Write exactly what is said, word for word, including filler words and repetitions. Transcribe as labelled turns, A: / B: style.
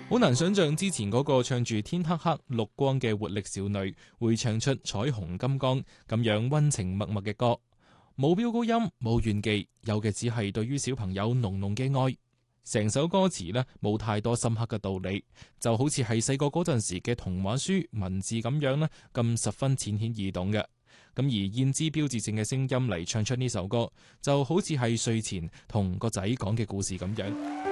A: 好難想象之前嗰個唱住天黑黑綠光嘅活力少女，會唱出彩虹金剛咁樣溫情脈脈嘅歌，冇飆高音，冇炫技，有嘅只係對於小朋友濃濃嘅愛。成首歌詞呢，冇太多深刻嘅道理，就好似係細個嗰陣時嘅童話書文字咁樣呢，咁十分淺顯易懂嘅。咁而燕姿標誌性嘅聲音嚟唱出呢首歌，就好似係睡前同個仔講嘅故事咁樣。